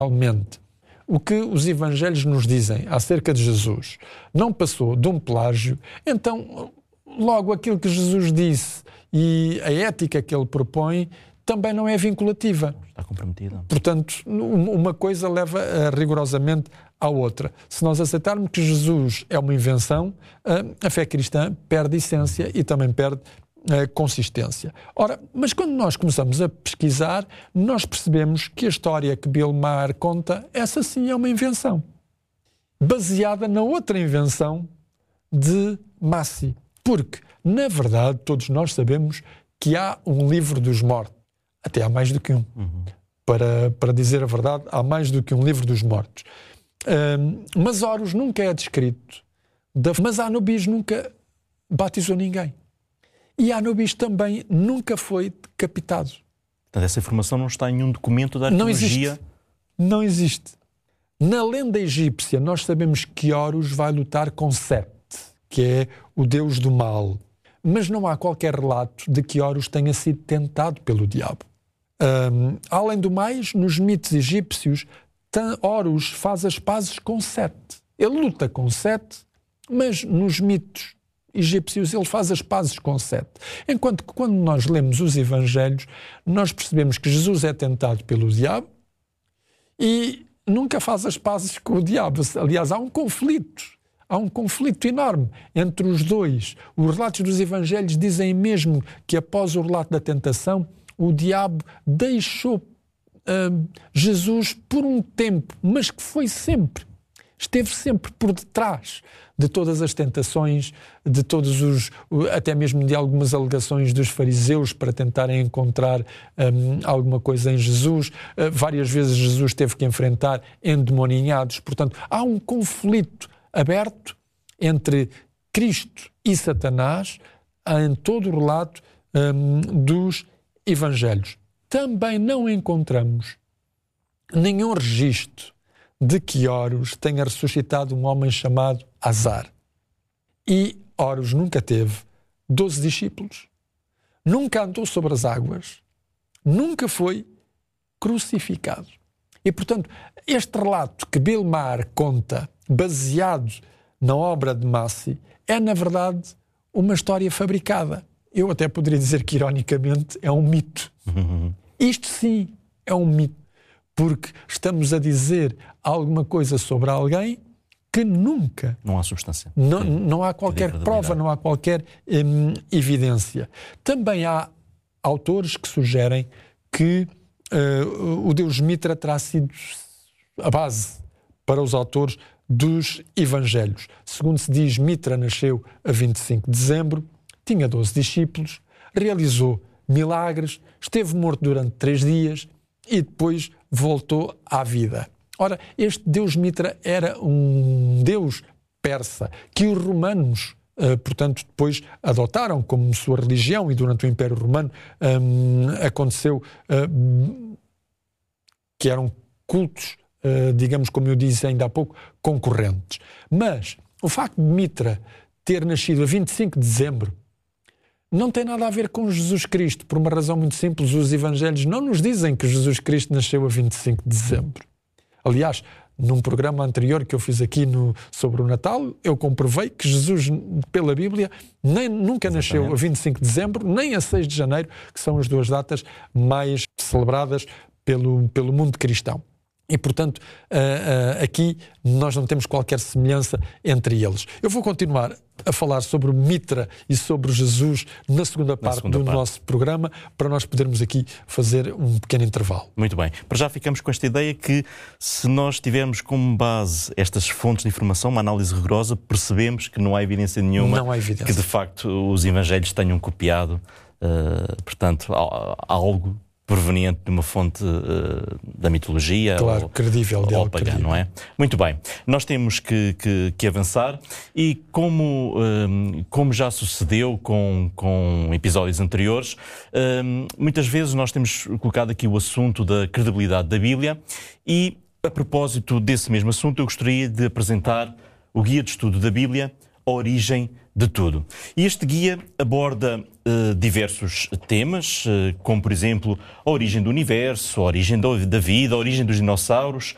Realmente, o que os evangelhos nos dizem acerca de Jesus não passou de um plágio, então logo aquilo que Jesus disse e a ética que ele propõe também não é vinculativa. Está comprometida. Portanto, uma coisa leva rigorosamente à outra. Se nós aceitarmos que Jesus é uma invenção, a fé cristã perde essência e também perde consistência. Ora, mas quando nós começamos a pesquisar, nós percebemos que a história que Bill Maher conta, essa sim é uma invenção, baseada na outra invenção de Massie. Porque, na verdade, todos nós sabemos que há um livro dos mortos. Até há mais do que um. Para dizer a verdade, há mais do que um livro dos mortos. Mas Horus nunca é descrito. Mas Anubis nunca batizou ninguém. E Anubis também nunca foi decapitado. Portanto, essa informação não está em nenhum documento da arqueologia? Não existe. Na lenda egípcia, nós sabemos que Horus vai lutar com Set, que é o deus do mal. Mas não há qualquer relato de que Horus tenha sido tentado pelo diabo. Além do mais, nos mitos egípcios, Horus faz as pazes com Set. Ele luta com Set, mas nos mitos egípcios ele faz as pazes com Set. Enquanto que quando nós lemos os evangelhos, nós percebemos que Jesus é tentado pelo diabo e nunca faz as pazes com o diabo. Aliás, há um conflito enorme entre os dois. Os relatos dos evangelhos dizem mesmo que após o relato da tentação, o diabo deixou Jesus por um tempo, mas que esteve sempre por detrás de todas as tentações, de até mesmo de algumas alegações dos fariseus para tentarem encontrar alguma coisa em Jesus. Várias vezes Jesus teve que enfrentar endemoninhados. Portanto, há um conflito aberto entre Cristo e Satanás em todo o relato dos evangelhos. Também não encontramos nenhum registro de que Horus tenha ressuscitado um homem chamado Azar. E Horus nunca teve 12 discípulos, nunca andou sobre as águas, nunca foi crucificado. E, portanto, este relato que Bill Maher conta, baseado na obra de Massie, é, na verdade, uma história fabricada. Eu até poderia dizer que, ironicamente, é um mito. Isto sim é um mito, porque estamos a dizer alguma coisa sobre alguém que nunca... Não há substância. Não há qualquer prova, não há qualquer evidência. Também há autores que sugerem que o deus Mitra terá sido a base para os autores dos evangelhos. Segundo se diz, Mitra nasceu a 25 de dezembro, tinha 12 discípulos, realizou milagres, esteve morto durante 3 dias e depois voltou à vida. Ora, este deus Mitra era um deus persa que os romanos, portanto, depois adotaram como sua religião, e durante o Império Romano aconteceu que eram cultos, digamos, como eu disse ainda há pouco, concorrentes. Mas o facto de Mitra ter nascido a 25 de dezembro não tem nada a ver com Jesus Cristo, por uma razão muito simples. Os evangelhos não nos dizem que Jesus Cristo nasceu a 25 de dezembro. Aliás, num programa anterior que eu fiz aqui sobre o Natal, eu comprovei que Jesus, pela Bíblia, nunca nasceu a 25 de dezembro, nem a 6 de janeiro, que são as duas datas mais celebradas pelo mundo cristão. E, portanto, aqui nós não temos qualquer semelhança entre eles. Eu vou continuar a falar sobre o Mitra e sobre Jesus na segunda parte do nosso programa, para nós podermos aqui fazer um pequeno intervalo. Muito bem. Para já ficamos com esta ideia que, se nós tivermos como base estas fontes de informação, uma análise rigorosa, percebemos que não há evidência nenhuma que, de facto, os evangelhos tenham copiado, portanto, algo proveniente de uma fonte da mitologia, claro, credível, ou pagã, não é? Muito bem. Nós temos que avançar e como já sucedeu com episódios anteriores, muitas vezes nós temos colocado aqui o assunto da credibilidade da Bíblia e, a propósito desse mesmo assunto, eu gostaria de apresentar o Guia de Estudo da Bíblia, A Origem de Tudo. E este guia aborda diversos temas, como, por exemplo, a origem do universo, a origem da vida, a origem dos dinossauros,